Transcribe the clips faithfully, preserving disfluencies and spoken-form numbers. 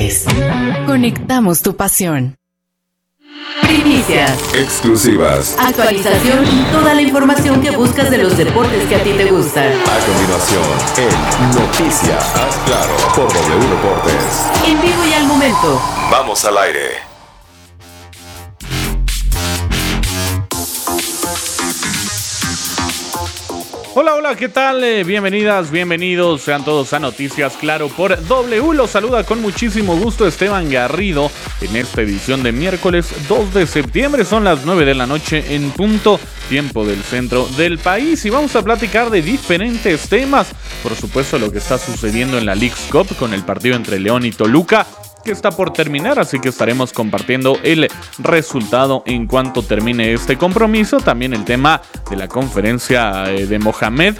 Deportes. Conectamos tu pasión. Primicias. Exclusivas. Actualización y toda la información que buscas de los deportes que a ti te gustan. A continuación, en Noticias, haz claro, por W Deportes. En vivo y al momento. Vamos al aire. Hola, hola, ¿qué tal? Eh, bienvenidas, bienvenidos, sean todos a Noticias Claro por W. Los saluda con muchísimo gusto Esteban Garrido en esta edición de miércoles dos de septiembre. Son las nueve de la noche en punto, tiempo del centro del país. Y vamos a platicar de diferentes temas. Por supuesto, lo que está sucediendo en la Leagues Cup con el partido entre León y Toluca, que está por terminar, así que estaremos compartiendo el resultado en cuanto termine este compromiso. También el tema de la conferencia de Mohamed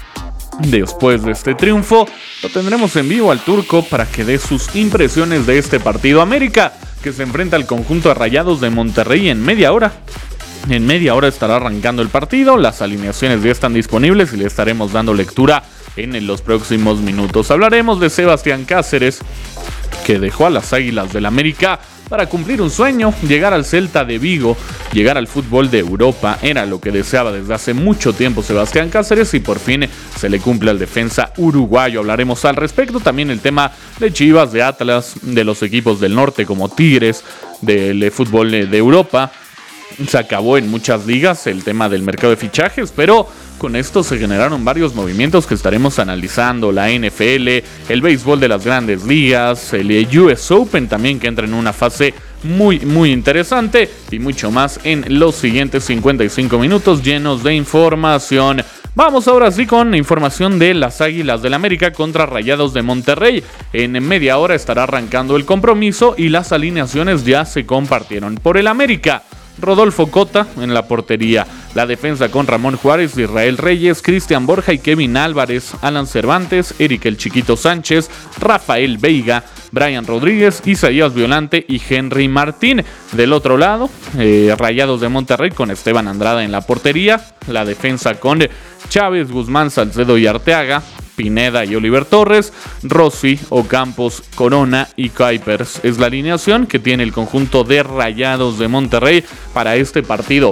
después de este triunfo. Lo tendremos en vivo al Turco para que dé sus impresiones de este partido. América, que se enfrenta al conjunto de Rayados de Monterrey en media hora. En media hora estará arrancando el partido. Las alineaciones ya están disponibles y le estaremos dando lectura en los próximos minutos. Hablaremos de Sebastián Cáceres, que dejó a las Águilas del América para cumplir un sueño, llegar al Celta de Vigo, llegar al fútbol de Europa. Era lo que deseaba desde hace mucho tiempo Sebastián Cáceres y por fin se le cumple al defensa uruguayo. Hablaremos al respecto, también el tema de Chivas, de Atlas, de los equipos del norte como Tigres, del fútbol de Europa. Se acabó en muchas ligas el tema del mercado de fichajes, pero con esto se generaron varios movimientos que estaremos analizando. La N F L, el béisbol de las grandes ligas, el U S Open también, que entra en una fase muy muy interesante, y mucho más en los siguientes cincuenta y cinco minutos llenos de información. Vamos ahora sí con información de las Águilas del América contra Rayados de Monterrey. En media hora estará arrancando el compromiso y las alineaciones ya se compartieron. Por el América, Rodolfo Cota en la portería. La defensa con Ramón Juárez, Israel Reyes, Cristian Borja y Kevin Álvarez, Alan Cervantes, Eric el Chiquito Sánchez, Rafael Veiga, Brian Rodríguez, Isaías Violante y Henry Martín. Del otro lado, eh, Rayados de Monterrey con Esteban Andrada en la portería. La defensa con Chávez, Guzmán, Salcedo y Arteaga, Pineda y Oliver Torres, Rossi, Ocampos, Corona y Kuipers. Es la alineación que tiene el conjunto de Rayados de Monterrey para este partido.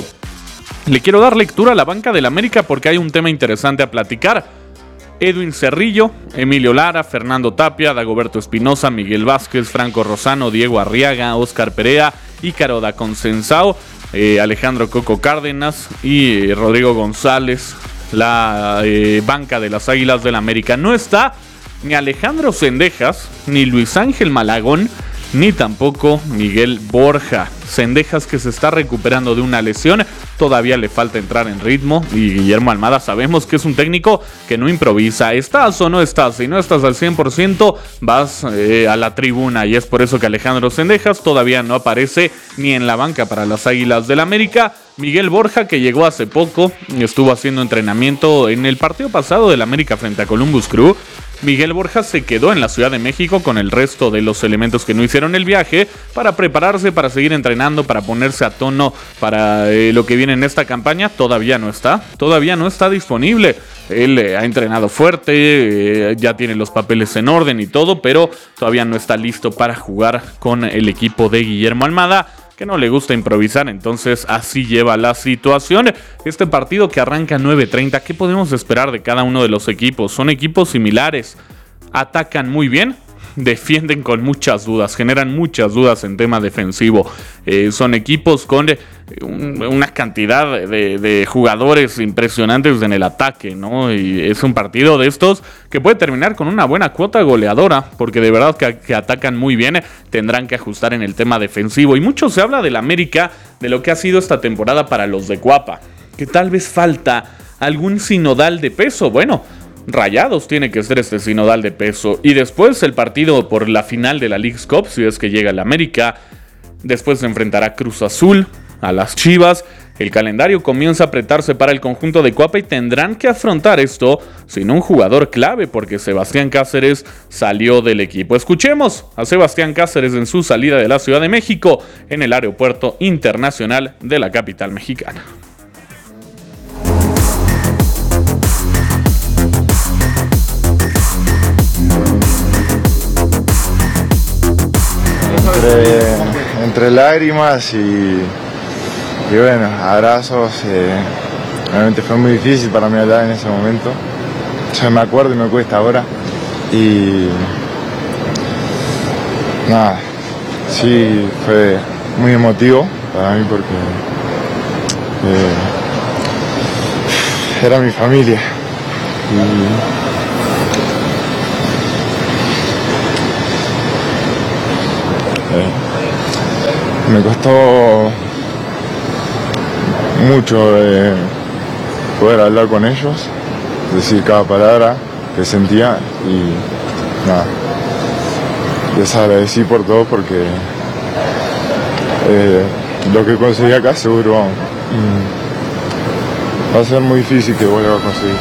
Le quiero dar lectura a la banca del América porque hay un tema interesante a platicar. Edwin Cerrillo, Emilio Lara, Fernando Tapia, Dagoberto Espinosa, Miguel Vázquez, Franco Rosano, Diego Arriaga, Óscar Perea, Ícaro da Consensao, eh, Alejandro Coco Cárdenas y eh, Rodrigo González. La eh, banca de las Águilas del América. No está ni Alejandro Cendejas, ni Luis Ángel Malagón, ni tampoco Miguel Borja. Cendejas, que se está recuperando de una lesión, todavía le falta entrar en ritmo, y Guillermo Almada sabemos que es un técnico que no improvisa. ¿Estás o no estás? Si no estás al cien por ciento, vas eh, a la tribuna, y es por eso que Alejandro Cendejas todavía no aparece ni en la banca para las Águilas del América. Miguel Borja, que llegó hace poco, estuvo haciendo entrenamiento en el partido pasado del América frente a Columbus Crew. Miguel Borja se quedó en la Ciudad de México con el resto de los elementos que no hicieron el viaje para prepararse, para seguir entrenando, para ponerse a tono para eh, lo que viene en esta campaña. Todavía no está, todavía no está disponible. Él eh, ha entrenado fuerte, eh, ya tiene los papeles en orden y todo, pero todavía no está listo para jugar con el equipo de Guillermo Almada, que no le gusta improvisar. Entonces así lleva la situación. Este partido que arranca nueve treinta, ¿qué podemos esperar de cada uno de los equipos? Son equipos similares, atacan muy bien, defienden con muchas dudas, generan muchas dudas en tema defensivo. Eh, son equipos con eh, un, una cantidad de, de jugadores impresionantes en el ataque, ¿no? Y es un partido de estos que puede terminar con una buena cuota goleadora, porque de verdad que, que atacan muy bien. Tendrán que ajustar en el tema defensivo. Y mucho se habla del América, de lo que ha sido esta temporada para los de Cuapa, que tal vez falta algún sinodal de peso. Bueno, Rayados tiene que ser este sinodal de peso. Y después el partido por la final de la Leagues Cup, si es que llega el América. Después se enfrentará Cruz Azul, a las Chivas. El calendario comienza a apretarse para el conjunto de Cuapa y tendrán que afrontar esto sin un jugador clave, porque Sebastián Cáceres salió del equipo. Escuchemos a Sebastián Cáceres en su salida de la Ciudad de México en el Aeropuerto Internacional de la capital mexicana. entre, entre lágrimas y, y bueno, abrazos. Eh, realmente fue muy difícil para mí hablar en ese momento. Yo me acuerdo y me cuesta ahora. Y nada, sí fue muy emotivo para mí porque eh, era mi familia. Y, me costó mucho eh, poder hablar con ellos, decir cada palabra que sentía y nada, les agradecí por todo porque eh, lo que conseguí acá seguro mm, va a ser muy difícil que vuelva a conseguir.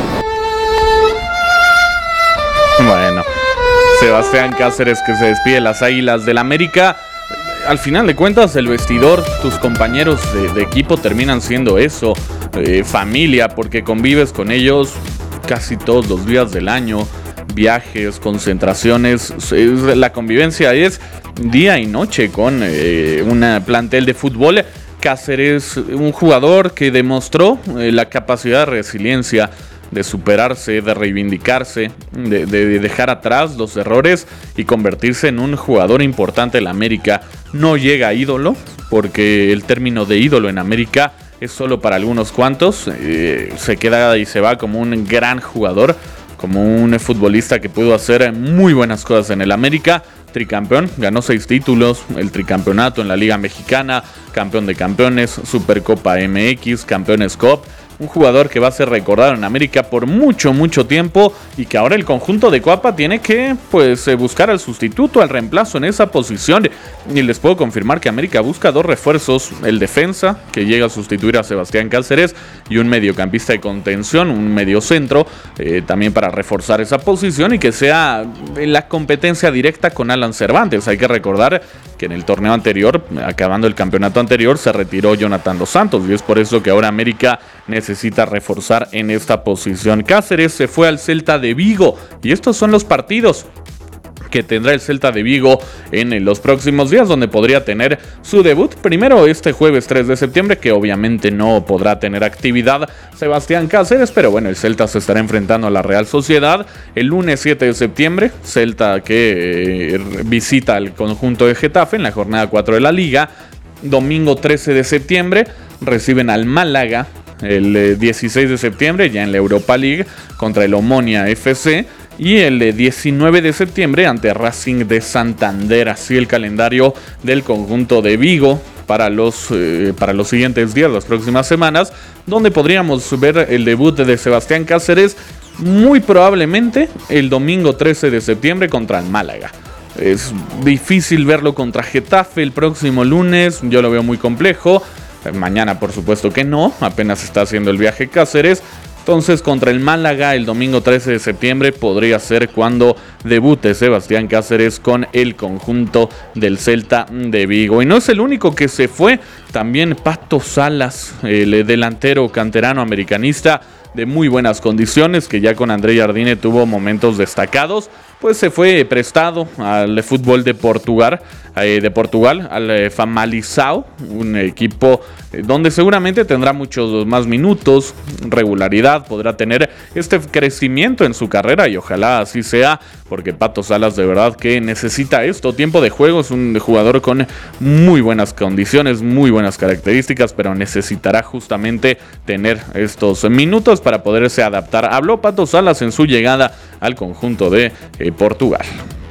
Bueno, Sebastián Cáceres, que se despide de las Águilas del América. Al final de cuentas, el vestidor, tus compañeros de, de equipo terminan siendo eso, eh, familia, porque convives con ellos casi todos los días del año, viajes, concentraciones, es, la convivencia es día y noche con eh, un plantel de fútbol. Cáceres, un jugador que demostró eh, la capacidad de resiliencia, de superarse, de reivindicarse, de, de dejar atrás los errores y convertirse en un jugador importante en la América. No llega a ídolo, porque el término de ídolo en América es solo para algunos cuantos. Eh, se queda y se va como un gran jugador, como un futbolista que pudo hacer muy buenas cosas en el América. Tricampeón, ganó seis títulos, el tricampeonato en la Liga Mexicana, campeón de campeones, Supercopa M X, Campeones Cup. Un jugador que va a ser recordado en América por mucho, mucho tiempo y que ahora el conjunto de Cuapa tiene que pues buscar al sustituto, al reemplazo en esa posición. Y les puedo confirmar que América busca dos refuerzos, el defensa, que llega a sustituir a Sebastián Cáceres, y un mediocampista de contención, un mediocentro, eh, también para reforzar esa posición y que sea la competencia directa con Alan Cervantes. Hay que recordar que en el torneo anterior, acabando el campeonato anterior, se retiró Jonathan Dos Santos y es por eso que ahora América necesita reforzar en esta posición. Cáceres se fue al Celta de Vigo y estos son los partidos que tendrá el Celta de Vigo en los próximos días, donde podría tener su debut. Primero este jueves tres de septiembre, que obviamente no podrá tener actividad Sebastián Cáceres, pero bueno, el Celta se estará enfrentando a la Real Sociedad. El lunes siete de septiembre, Celta que eh, visita al conjunto de Getafe en la jornada cuatro de la Liga. Domingo trece de septiembre reciben al Málaga. El dieciséis de septiembre ya en la Europa League contra el Omonia F C. Y el diecinueve de septiembre ante Racing de Santander. Así el calendario del conjunto de Vigo para los, eh, para los siguientes días, las próximas semanas, donde podríamos ver el debut de Sebastián Cáceres muy probablemente el domingo trece de septiembre contra el Málaga. Es difícil verlo contra Getafe el próximo lunes, yo lo veo muy complejo. Mañana por supuesto que no, apenas está haciendo el viaje Cáceres. Entonces contra el Málaga el domingo trece de septiembre podría ser cuando debute Sebastián Cáceres con el conjunto del Celta de Vigo. Y no es el único que se fue, también Pato Salas, el delantero canterano americanista de muy buenas condiciones, que ya con André Jardine tuvo momentos destacados, pues se fue prestado al fútbol de Portugal, eh, de Portugal al eh, Famalicão, un equipo eh, donde seguramente tendrá muchos más minutos, regularidad, podrá tener este crecimiento en su carrera y ojalá así sea, porque Pato Salas de verdad que necesita esto, tiempo de juego, es un jugador con muy buenas condiciones, muy buenas características, pero necesitará justamente tener estos minutos para poderse adaptar. Habló Pato Salas en su llegada al conjunto de eh, Portugal.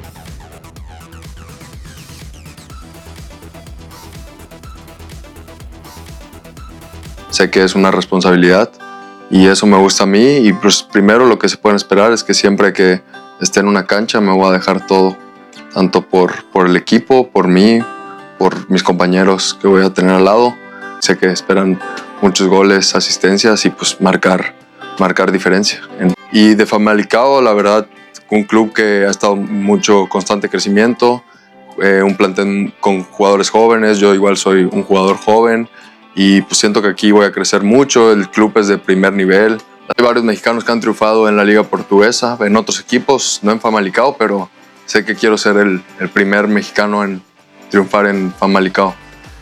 Sé que es una responsabilidad y eso me gusta a mí y pues primero lo que se pueden esperar es que siempre que esté en una cancha me voy a dejar todo, tanto por, por el equipo, por mí, por mis compañeros que voy a tener al lado. Sé que esperan muchos goles, asistencias y pues marcar, marcar diferencia. Y de Famalicão, la verdad, un club que ha estado mucho constante crecimiento, eh, un plantel con jugadores jóvenes, yo igual soy un jugador joven y pues siento que aquí voy a crecer mucho, el club es de primer nivel. Hay varios mexicanos que han triunfado en la liga portuguesa, en otros equipos, no en Famalicão, pero sé que quiero ser el, el primer mexicano en, triunfar en Famalicão.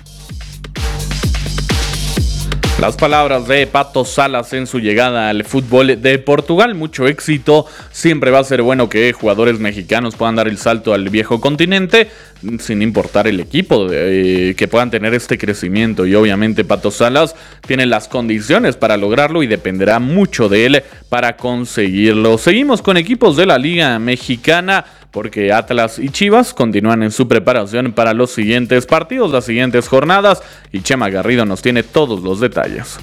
Las palabras de Pato Salas en su llegada al fútbol de Portugal. Mucho éxito. Siempre va a ser bueno que jugadores mexicanos puedan dar el salto al viejo continente, sin importar el equipo, eh, que puedan tener este crecimiento. Y obviamente Pato Salas tiene las condiciones para lograrlo y dependerá mucho de él para conseguirlo. Seguimos con equipos de la Liga Mexicana, porque Atlas y Chivas continúan en su preparación para los siguientes partidos, las siguientes jornadas, y Chema Garrido nos tiene todos los detalles.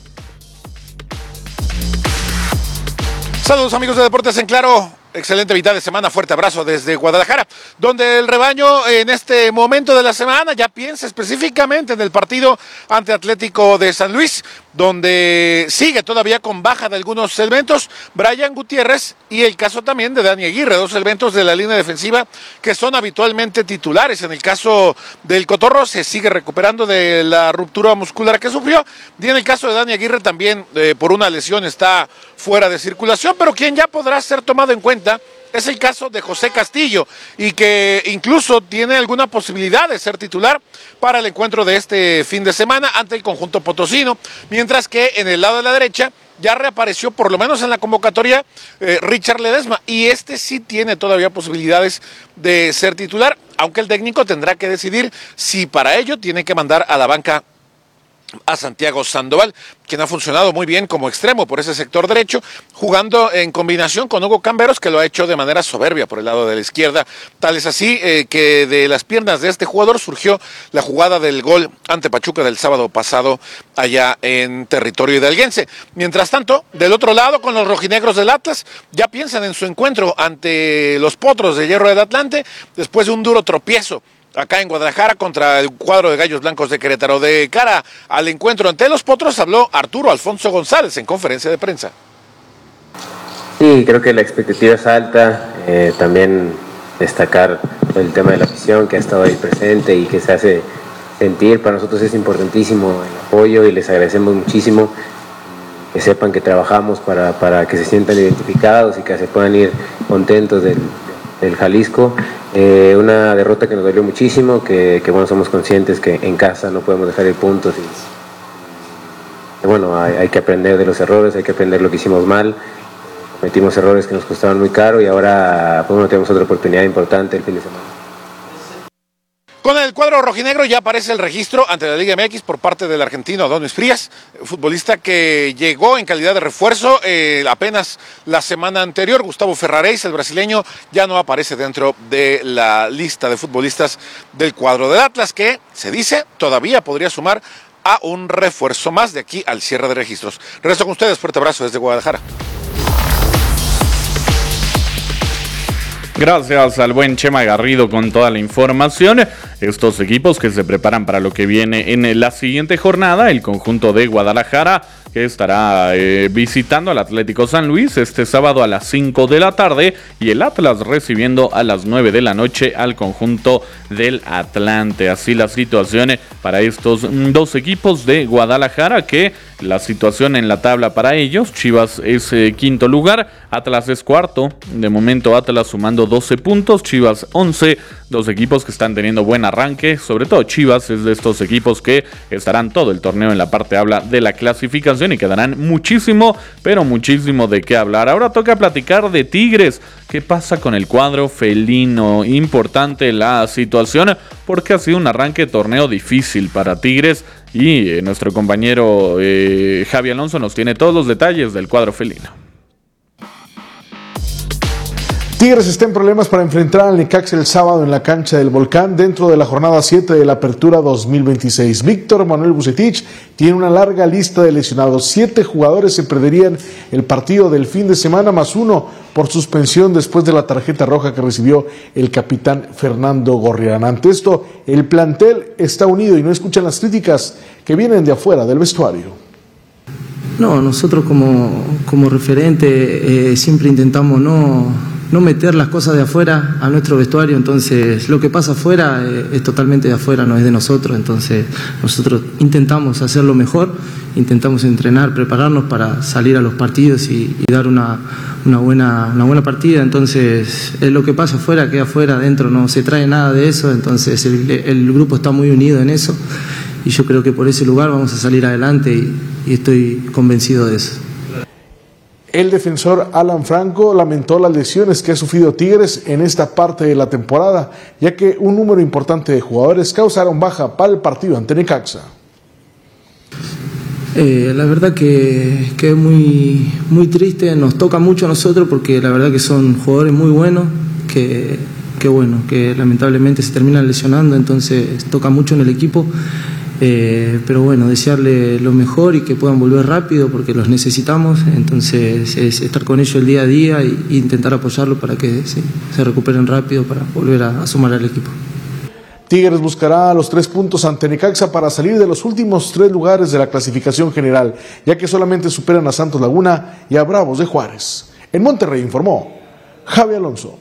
Saludos amigos de Deportes en Claro, excelente mitad de semana, fuerte abrazo desde Guadalajara, donde el rebaño en este momento de la semana ya piensa específicamente en el partido ante Atlético de San Luis, donde sigue todavía con baja de algunos elementos, Brian Gutiérrez, y el caso también de Dani Aguirre, dos elementos de la línea defensiva que son habitualmente titulares. En el caso del Cotorro se sigue recuperando de la ruptura muscular que sufrió, y en el caso de Dani Aguirre también eh, por una lesión está fuera de circulación, pero quien ya podrá ser tomado en cuenta es el caso de José Castillo, y que incluso tiene alguna posibilidad de ser titular para el encuentro de este fin de semana ante el conjunto potosino, mientras que en el lado de la derecha ya reapareció, por lo menos en la convocatoria, eh, Richard Ledesma, y este sí tiene todavía posibilidades de ser titular, aunque el técnico tendrá que decidir si para ello tiene que mandar a la banca a Santiago Sandoval, quien ha funcionado muy bien como extremo por ese sector derecho, jugando en combinación con Hugo Camberos, que lo ha hecho de manera soberbia por el lado de la izquierda. Tal es así eh, que de las piernas de este jugador surgió la jugada del gol ante Pachuca del sábado pasado allá en territorio hidalguense. Mientras tanto, del otro lado, con los rojinegros del Atlas, ya piensan en su encuentro ante los Potros de Hierro del Atlante, después de un duro tropiezo acá en Guadalajara contra el cuadro de Gallos Blancos de Querétaro. De cara al encuentro ante los Potros habló Arturo Alfonso González en conferencia de prensa. Sí, creo que la expectativa es alta, eh, también destacar el tema de la afición que ha estado ahí presente y que se hace sentir. Para nosotros es importantísimo el apoyo y les agradecemos muchísimo, que sepan que trabajamos para, para que se sientan identificados y que se puedan ir contentos del, del Jalisco. Eh, una derrota que nos dolió muchísimo, que, que bueno, somos conscientes que en casa no podemos dejar ir puntos y, y bueno, hay, hay que aprender de los errores, hay que aprender lo que hicimos mal, cometimos errores que nos costaban muy caro y ahora pues, bueno, tenemos otra oportunidad importante el fin de semana. Con el cuadro rojinegro ya aparece el registro ante la Liga M X por parte del argentino Adonis Frías, futbolista que llegó en calidad de refuerzo eh, apenas la semana anterior. Gustavo Ferraréis, el brasileño, ya no aparece dentro de la lista de futbolistas del cuadro del Atlas, que se dice todavía podría sumar a un refuerzo más de aquí al cierre de registros. Regreso con ustedes, fuerte abrazo desde Guadalajara. Gracias al buen Chema Garrido con toda la información. Estos equipos que se preparan para lo que viene en la siguiente jornada, el conjunto de Guadalajara, que estará eh, visitando al Atlético San Luis este sábado a las cinco de la tarde, y el Atlas recibiendo a las nueve de la noche al conjunto del Atlante. Así la situación para estos dos equipos de Guadalajara, que la situación en la tabla para ellos: Chivas es eh, quinto lugar, Atlas es cuarto, de momento Atlas sumando doce puntos, Chivas once, dos equipos que están teniendo buen arranque, sobre todo Chivas es de estos equipos que estarán todo el torneo en la parte habla de la clasificación y quedarán muchísimo, pero muchísimo de qué hablar. Ahora toca platicar de Tigres. ¿Qué pasa con el cuadro felino? Importante la situación porque ha sido un arranque de torneo difícil para Tigres, y eh, nuestro compañero eh, Javi Alonso nos tiene todos los detalles del cuadro felino. Tigres está en problemas para enfrentar al Necaxa el sábado en la cancha del Volcán dentro de la jornada siete de la Apertura dos mil veintiséis. Víctor Manuel Vucetich tiene una larga lista de lesionados. Siete jugadores se perderían el partido del fin de semana, más uno por suspensión después de la tarjeta roja que recibió el capitán Fernando Gorriarán. Ante esto, el plantel está unido y no escuchan las críticas que vienen de afuera del vestuario. No, nosotros como, como referente eh, siempre intentamos no... no meter las cosas de afuera a nuestro vestuario. Entonces lo que pasa afuera eh, es totalmente de afuera, no es de nosotros. Entonces nosotros intentamos hacerlo mejor, intentamos entrenar, prepararnos para salir a los partidos y, y dar una, una, buena, una buena partida. Entonces es lo que pasa afuera, queda afuera, adentro no se trae nada de eso. Entonces el, el grupo está muy unido en eso y yo creo que por ese lugar vamos a salir adelante y, y estoy convencido de eso. El defensor Alan Franco lamentó las lesiones que ha sufrido Tigres en esta parte de la temporada, ya que un número importante de jugadores causaron baja para el partido ante Necaxa. Eh, la verdad que, que es muy, muy triste, nos toca mucho a nosotros porque la verdad que son jugadores muy buenos, que, que bueno, que lamentablemente se terminan lesionando, entonces toca mucho en el equipo. Eh, pero bueno, desearle lo mejor y que puedan volver rápido porque los necesitamos, entonces es estar con ellos el día a día e intentar apoyarlos para que sí, se recuperen rápido para volver a, a sumar al equipo. Tigres buscará los tres puntos ante Necaxa para salir de los últimos tres lugares de la clasificación general, ya que solamente superan a Santos Laguna y a Bravos de Juárez. En Monterrey informó Javi Alonso.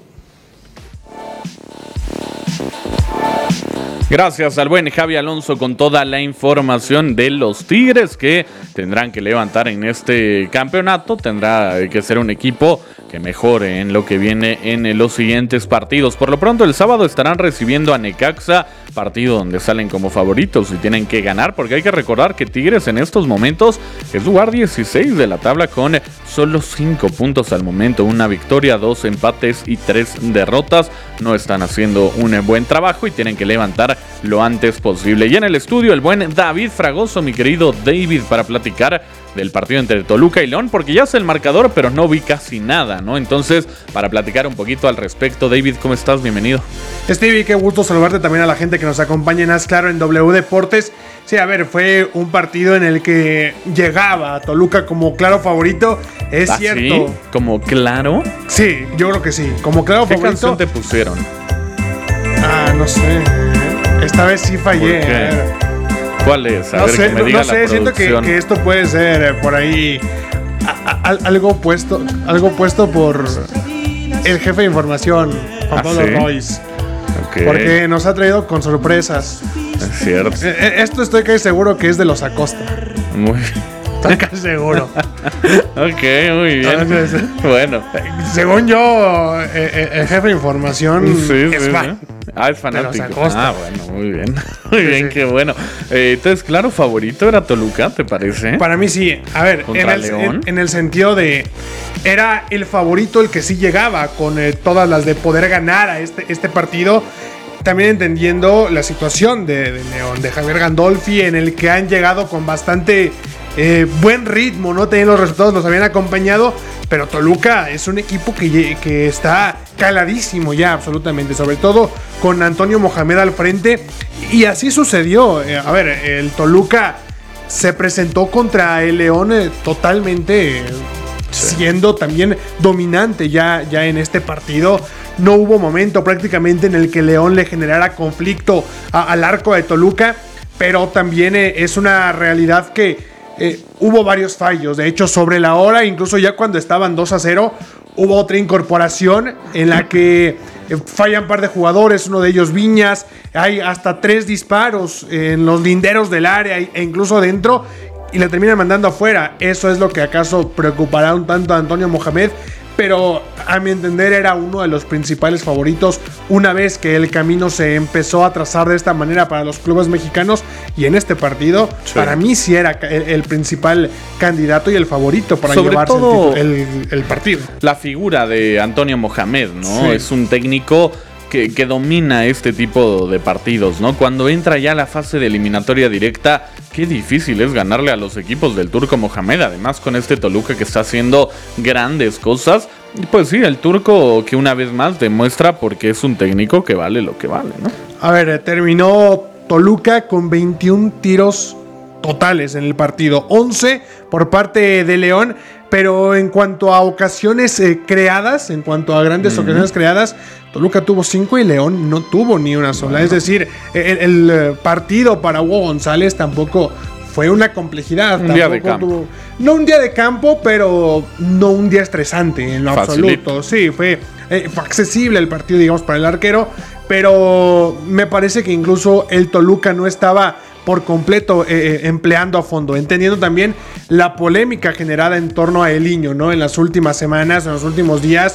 Gracias al buen Javi Alonso con toda la información de los Tigres que tendrán que levantar en este campeonato. Tendrá que ser un equipo que mejore en lo que viene en los siguientes partidos. Por lo pronto el sábado estarán recibiendo a Necaxa, partido donde salen como favoritos y tienen que ganar, porque hay que recordar que Tigres en estos momentos es lugar dieciséis de la tabla con solo cinco puntos al momento, una victoria, dos empates y tres derrotas. No están haciendo un buen trabajo y tienen que levantar lo antes posible. Y en el estudio el buen David Fragoso, mi querido David, para platicar del partido entre Toluca y León, porque ya sé el marcador, pero no vi casi nada, ¿no? Entonces, para platicar un poquito al respecto, David, ¿cómo estás? Bienvenido. Stevie, qué gusto saludarte también a la gente que nos acompaña en Haz Claro en W Deportes. Sí, a ver, fue un partido en el que llegaba a Toluca como claro favorito, es ¿Ah, cierto. ¿Sí? ¿Como claro? Sí, yo creo que sí, como claro ¿Qué favorito. canción te pusieron? Ah, no sé. Esta vez sí fallé. ¿Por qué? ¿Cuál es? A no ver, sé, que me no, diga no sé, la siento que, producción. que esto puede ser eh, por ahí a, a, algo puesto, algo puesto por el jefe de información, Juan ¿Ah, Pablo sí? Royce. Okay. Porque nos ha traído con sorpresas. Es cierto. Eh, Esto estoy casi seguro que es de los Acosta. Muy Estoy casi seguro. Ok, muy bien. Entonces, bueno. Según yo, eh, eh, el jefe de información Sí, es sí, fan. sí. Ah, es fanático. De los Acosta. Ah, bueno, muy bien. Muy Sí, bien, sí. qué bueno. Eh, entonces, claro, favorito era Toluca, ¿te parece? Para mí sí. A ver, en ¿Contra el, León? en- en el sentido de era el favorito el que sí llegaba con eh, todas las de poder ganar a este, este partido. También entendiendo la situación de, de León, de Javier Gandolfi, en el que han llegado con bastante eh, buen ritmo, ¿no? También los resultados los habían acompañado, pero Toluca es un equipo que, lle- que está caladísimo ya absolutamente, sobre todo con Antonio Mohamed al frente, y así sucedió. Eh, a ver, el Toluca se presentó contra el León eh, totalmente... eh, siendo también dominante ya, ya en este partido. No hubo momento prácticamente en el que León le generara conflicto a- al arco de Toluca, pero también eh, es una realidad que eh, hubo varios fallos. De hecho, sobre la hora, incluso ya cuando estaban dos a cero, hubo otra incorporación en la que eh, fallan un par de jugadores, uno de ellos Viñas. Hay hasta tres disparos en los linderos del área e incluso dentro, y le terminan mandando afuera. Eso es lo que acaso preocupará un tanto a Antonio Mohamed, pero a mi entender era uno de los principales favoritos una vez que el camino se empezó a trazar de esta manera para los clubes mexicanos, y en este partido Sí. para mí sí era el, el principal candidato y el favorito para Sobre llevarse el todo- titu- el, el partido. La figura de Antonio Mohamed, ¿no? Sí. Es un técnico que, que domina este tipo de partidos, ¿no? Cuando entra ya a la fase de eliminatoria directa, qué difícil es ganarle a los equipos del Turco Mohamed, además con este Toluca que está haciendo grandes cosas. Y pues sí, el Turco que una vez más demuestra porque es un técnico que vale lo que vale, ¿no? A ver, eh, terminó Toluca con veintiún tiros totales en el partido, once por parte de León, pero en cuanto a ocasiones eh, creadas, en cuanto a grandes Ujú. ocasiones creadas, Toluca tuvo cinco y León no tuvo ni una sola. Es decir, el, el, eh, partido para Hugo González tampoco fue una complejidad. Un día de campo. Tuvo, no un día de campo, pero no un día estresante en lo Facilito. absoluto. Sí, fue, eh, fue accesible el partido, digamos, para el arquero, pero me parece que incluso el Toluca no estaba por completo eh, empleando a fondo, entendiendo también la polémica generada en torno a Eliño, ¿no? En las últimas semanas, en los últimos días,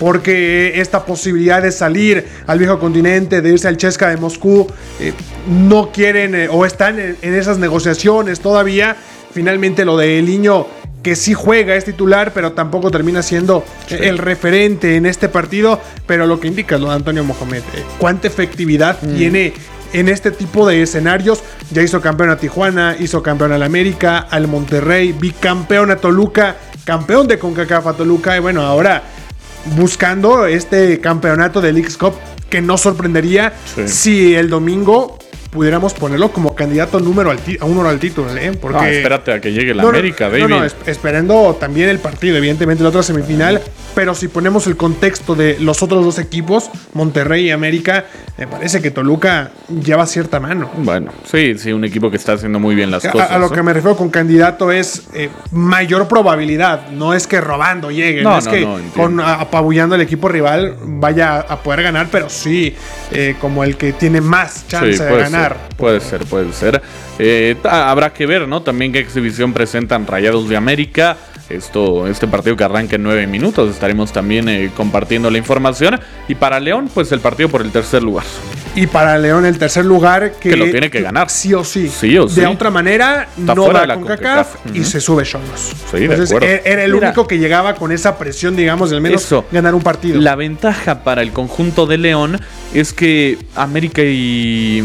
porque esta posibilidad de salir al viejo continente, de irse al Chesca de Moscú, eh, no quieren eh, o están en, en esas negociaciones todavía. Finalmente lo de Eliño, que sí juega, es titular, pero tampoco termina siendo sí. el referente en este partido, pero lo que indica lo de Antonio Mohamed, eh, cuánta efectividad mm. tiene en este tipo de escenarios. Ya hizo campeón a Tijuana, hizo campeón al América, al Monterrey, bicampeón a Toluca, campeón de CONCACAF a Toluca, y bueno, ahora buscando este campeonato de Leagues Cup, que no sorprendería sí. si el domingo pudiéramos ponerlo como candidato número al a uno al título, ¿eh? Porque no, espérate a que llegue la no, América, no, baby. No, no, es, esperando también el partido, evidentemente la otra semifinal, pero si ponemos el contexto de los otros dos equipos, Monterrey y América, me parece que Toluca lleva cierta mano. Bueno, sí, sí, un equipo que está haciendo muy bien las a, cosas. A lo ¿no? que me refiero con candidato es eh, mayor probabilidad, no es que robando llegue, no, no es no, que no, con, apabullando al equipo rival vaya a poder ganar, pero sí eh, como el que tiene más chance sí, de ganar. Ser, puede ser, puede ser. Eh, habrá que ver, ¿no? También qué exhibición presentan Rayados de América. Esto, este partido que arranca en nueve minutos. Estaremos también eh, compartiendo la información. Y para León, pues el partido por el tercer lugar. Y para León el tercer lugar que, que lo tiene que ganar. Sí o sí. Sí o sí. De otra manera, Está no va con CONCACAF uh-huh. y se sube Xolos. Sí, Entonces, de acuerdo. Era el Mira, único que llegaba con esa presión, digamos, de al menos eso, ganar un partido. La ventaja para el conjunto de León es que América y...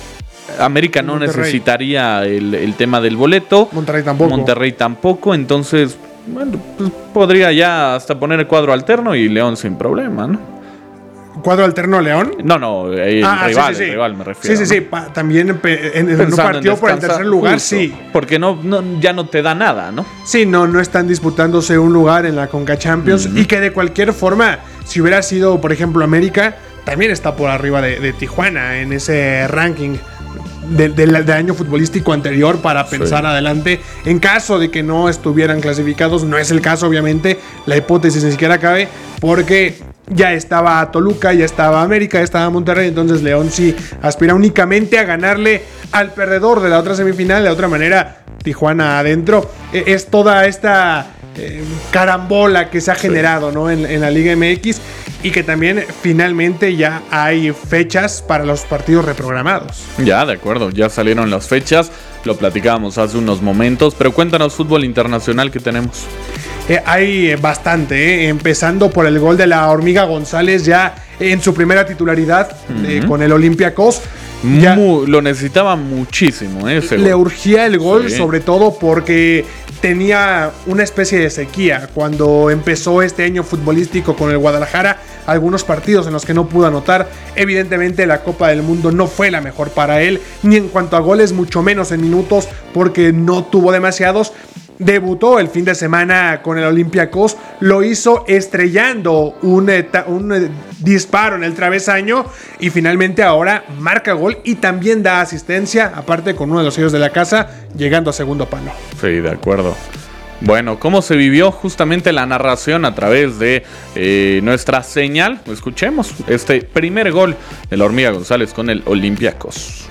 América no Monterrey. necesitaría el, el tema del boleto. Monterrey tampoco. Monterrey tampoco, entonces bueno, pues podría ya hasta poner el cuadro alterno y León sin problema, ¿no? ¿Cuadro alterno León? No, no, el ah, rival, sí, sí, sí. el rival me refiero. Sí, sí, sí, ¿no? Pa- también en, en, en un partido en por el tercer lugar, justo, sí. Porque no, no, ya no te da nada, ¿no? Sí, no, no están disputándose un lugar en la Conca Champions uh-huh. y que de cualquier forma, si hubiera sido, por ejemplo, América, también está por arriba de, de Tijuana en ese ranking del, del, del año futbolístico anterior para pensar sí. adelante. En caso de que no estuvieran clasificados, no es el caso, obviamente, la hipótesis ni siquiera cabe, porque ya estaba Toluca, ya estaba América, ya estaba Monterrey, entonces León sí aspira únicamente a ganarle al perdedor de la otra semifinal. De otra manera, Tijuana adentro. Es toda esta eh, carambola que se ha generado sí. ¿no? en, en la Liga M X, y que también finalmente ya hay fechas para los partidos reprogramados. Ya, de acuerdo, ya salieron las fechas, lo platicábamos hace unos momentos, pero cuéntanos fútbol internacional que tenemos. Eh, hay bastante, eh, empezando por el gol de la Hormiga González ya en su primera titularidad uh-huh. eh, con el Olympiacos. Ya Muy, lo necesitaba muchísimo eh, ese le gol. urgía el gol, sí. sobre todo porque tenía una especie de sequía cuando empezó este año futbolístico con el Guadalajara. Algunos partidos en los que no pudo anotar. Evidentemente la Copa del Mundo no fue la mejor para él, ni en cuanto a goles, mucho menos en minutos, porque no tuvo demasiados. Debutó el fin de semana con el Olympiacos, lo hizo estrellando un, un disparo en el travesaño y finalmente ahora marca gol y también da asistencia, aparte con uno de los sellos de la casa, llegando a segundo palo. Sí, de acuerdo. Bueno, ¿cómo se vivió justamente la narración a través de eh, nuestra señal? Escuchemos este primer gol de la Hormiga González con el Olympiacos.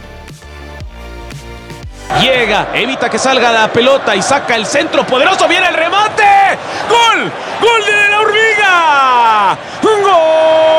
Llega, evita que salga la pelota y saca el centro poderoso, viene el remate. ¡Gol! ¡Gol de la Hormiga! ¡Gol!